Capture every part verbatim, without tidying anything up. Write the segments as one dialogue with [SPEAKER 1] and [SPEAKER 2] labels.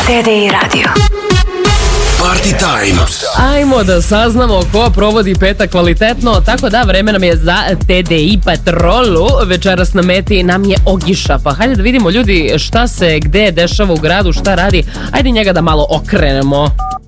[SPEAKER 1] T D I Radio.
[SPEAKER 2] Party time.
[SPEAKER 3] Ajmo da saznamo ko provodi petak kvalitetno, tako da vreme nam je za T D I patrolu. Večeras na meti nam je Ogiša, pa hajde da vidimo ljudi šta se gde dešava u gradu, šta radi. Ajde njega da malo okrenemo.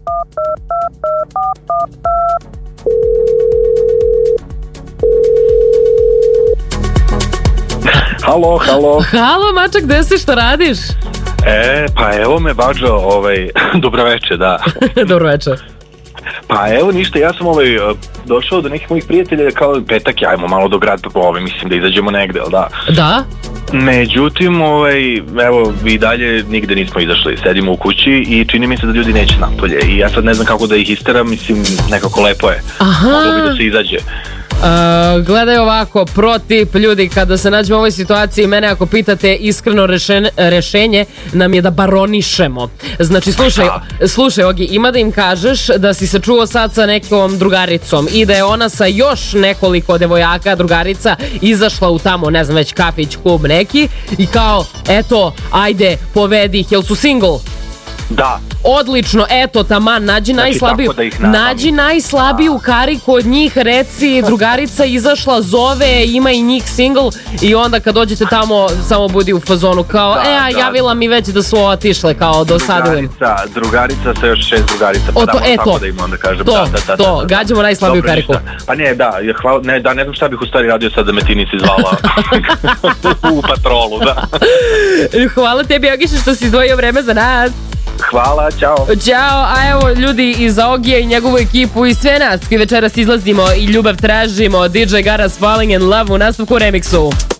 [SPEAKER 4] Halo, halo.
[SPEAKER 3] Halo mačak, gde si, šta radiš?
[SPEAKER 4] E, pa evo me Bađo, ovaj, dobro večer, da.
[SPEAKER 3] Dobro večer.
[SPEAKER 4] Pa evo ništa, ja sam ovaj, došao do nekih mojih prijatelja, kao petak, ajmo malo do grada, ovaj, mislim da izađemo negde, jel da?
[SPEAKER 3] Da?
[SPEAKER 4] Međutim, ovaj, evo, i dalje nigde nismo izašli, sedimo u kući i čini mi se da ljudi neće napolje i ja sad ne znam kako da ih isteram, mislim, nekako lepo je.
[SPEAKER 3] Aha.
[SPEAKER 4] Moglo bi da se izađe.
[SPEAKER 3] Uh, gledaj ovako, protip ljudi, kada se nađemo u ovoj situaciji, mene ako pitate iskreno rešen, rešenje nam je da baronišemo. Znači slušaj, slušaj Ogi, ima da im kažeš da si se čuo sad sa nekom drugaricom i da je ona sa još nekoliko devojaka, drugarica, izašla u tamo, ne znam već, kafić, klub neki i kao, eto, ajde, povedi ih, jel su single?
[SPEAKER 4] Da.
[SPEAKER 3] Odlično, eto, taman, nađi
[SPEAKER 4] znači,
[SPEAKER 3] najslabiju, nađi najslabiju kariku od njih, reci, drugarica izašla, zove, ima i njih single i onda kad dođete tamo, samo budi u fazonu kao, da, e, a da, javila mi već da su otišle, kao dosadili.
[SPEAKER 4] Drugarica, drugarica sa još šest drugarica, pa
[SPEAKER 3] o, to,
[SPEAKER 4] da,
[SPEAKER 3] eto,
[SPEAKER 4] tako da im onda kažem.
[SPEAKER 3] To,
[SPEAKER 4] da, da, da,
[SPEAKER 3] to,
[SPEAKER 4] da, da,
[SPEAKER 3] gađamo najslabiju
[SPEAKER 4] dobro,
[SPEAKER 3] kariku.
[SPEAKER 4] Ništa. Pa ne, da, hvala, ne, da, ne znam šta bih u stvari radio sad da me ti nisi zvala u patrolu, da.
[SPEAKER 3] Hvala tebi, Ogiša, što si izdvojio vreme za nas.
[SPEAKER 4] Hvala, čao.
[SPEAKER 3] Ćao, a evo ljudi i za Ogija i njegovu ekipu i sve nas koji večeras izlazimo i ljubav tražimo, D J Garas Falling in Love u nastavku remiksu.